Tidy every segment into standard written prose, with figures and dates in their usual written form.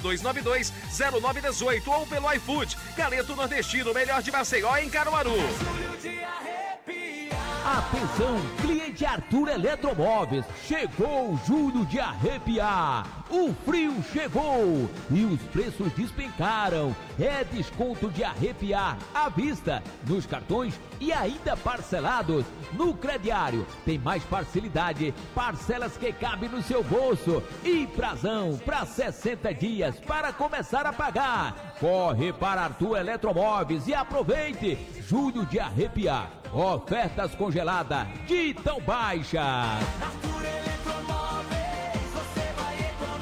992920918 ou pelo iFood. Galeto Nordestino, melhor de Maceió, em Caruaru. Atenção, cliente Arthur Eletromóveis, chegou o julho de arrepiar, o frio chegou e os preços despencaram, é desconto de arrepiar à vista, nos cartões e ainda parcelados, no crediário, tem mais facilidade, parcelas que cabem no seu bolso e prazão para 60 dias para começar a pagar, corre para Arthur Eletromóveis e aproveite, julho de arrepiar. Ofertas congeladas de tão baixa. Arthur Eletromóveis, você vai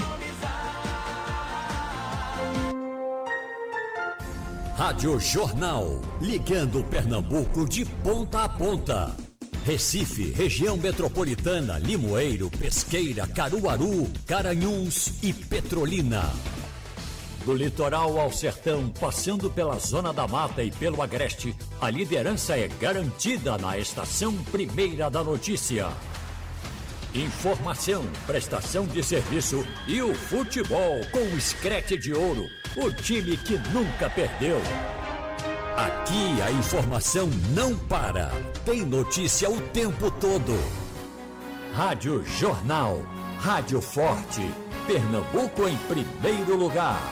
economizar. Rádio Jornal, ligando Pernambuco de ponta a ponta. Recife, região metropolitana, Limoeiro, Pesqueira, Caruaru, Garanhuns e Petrolina. Do litoral ao sertão, passando pela Zona da Mata e pelo Agreste, a liderança é garantida na Estação Primeira da Notícia. Informação, prestação de serviço e o futebol com o Screte de Ouro, o time que nunca perdeu. Aqui a informação não para, tem notícia o tempo todo. Rádio Jornal, Rádio Forte, Pernambuco em primeiro lugar.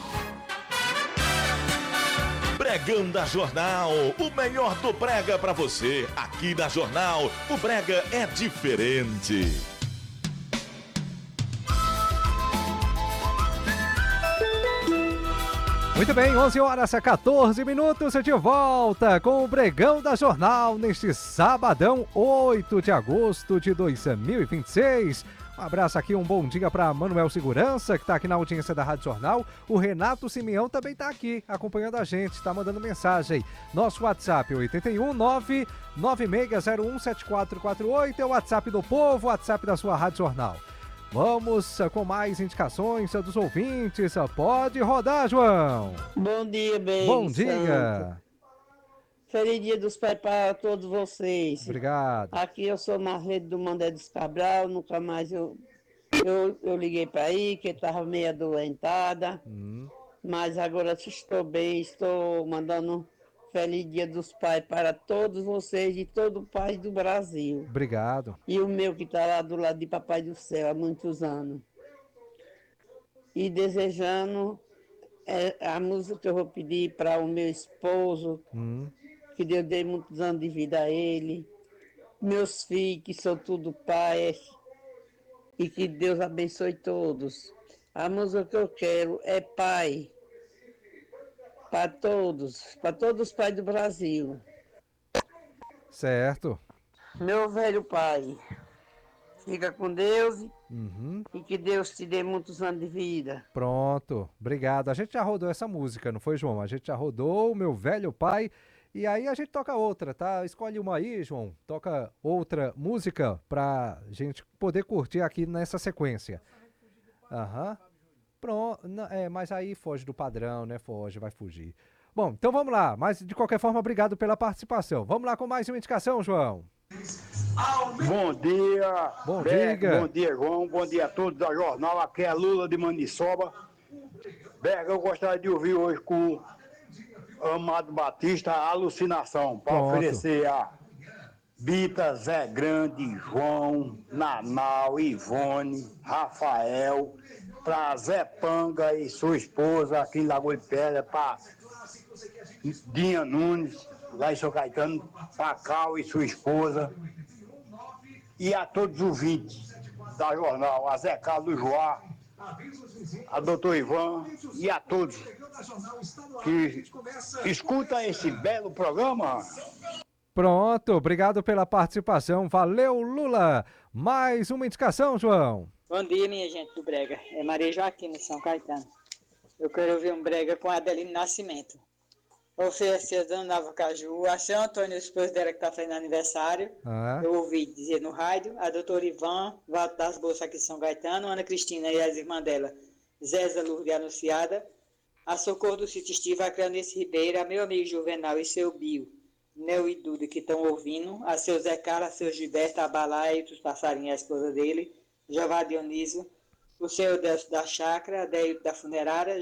Pregão da Jornal, o melhor do brega pra você. Aqui na Jornal, o brega é diferente. Muito bem, 11 horas e 14 minutos, de volta com o Pregão da Jornal neste sabadão, 8 de agosto de 2026. Um abraço aqui, um bom dia para Manuel Segurança, que está aqui na audiência da Rádio Jornal. O Renato Simeão também está aqui, acompanhando a gente, está mandando mensagem. Nosso WhatsApp, 81996017448, é o WhatsApp do povo, o WhatsApp da sua Rádio Jornal. Vamos com mais indicações dos ouvintes. Pode rodar, João. Bom dia, bem. Bom dia. Feliz Dia dos Pais para todos vocês. Obrigado. Aqui eu sou na rede do Mandé dos Cabral, nunca mais eu liguei para aí, que estava meio adoentada. Mas agora estou bem, estou mandando Feliz Dia dos Pais para todos vocês e todo o pai do Brasil. Obrigado. E o meu que está lá do lado de Papai do Céu há muitos anos. E desejando a música que eu vou pedir para o meu esposo, que Deus dê muitos anos de vida a ele, meus filhos que são tudo pais, e que Deus abençoe todos. A música que eu quero é Pai, para todos os pais do Brasil. Certo. Meu velho pai, fica com Deus e que Deus te dê muitos anos de vida. Pronto, obrigado. A gente já rodou essa música, não foi, João? A gente já rodou, Meu Velho Pai, e aí a gente toca outra, tá? Escolhe uma aí, João, toca outra música pra gente poder curtir aqui nessa sequência. Pronto, mas aí foge do padrão, né? Vai fugir. Bom, então vamos lá, mas de qualquer forma, obrigado pela participação. Vamos lá com mais uma indicação, João. Bom dia. Bom dia. Bom dia, João. Bom dia a todos da Jornal. Aqui é Lula de Maniçoba. Berga, eu gostaria de ouvir hoje com o Amado Batista Alucinação, para oferecer a Bita, Zé Grande, João, Nanau, Ivone, Rafael, para Zé Panga e sua esposa aqui em Lagoa de Pedra, para Dinha Nunes, lá em São Caetano, para Cal e sua esposa, e a todos os ouvintes da Jornal, a Zé Carlos Joá, a doutor Ivan e a todos que escutam esse belo programa. Pronto, obrigado pela participação. Valeu, Lula. Mais uma indicação, João. Bom dia, minha gente do Brega. É Maria Joaquina, de São Caetano. Eu quero ouvir um Brega com Adelino Nascimento. Oferecer a Dona Nova Caju, a seu Antônio, esposo dela que está fazendo aniversário. Eu ouvi dizer no rádio. A doutora Ivan, Valdo das Bolsas aqui de São Caetano. Ana Cristina e as irmãs dela, Zéza Lourdes Anunciada. A Socorro do Sítio Estiva, a Cleonice Ribeiro, a meu amigo Juvenal e seu Bio, Neo e Duda, que estão ouvindo. A seu Zé Carlos, a seu Gilberto, a Balaia e os passarinhos, a esposa dele. Jeová Dionísio, o senhor Décio da chácara, Adeildo da funerária,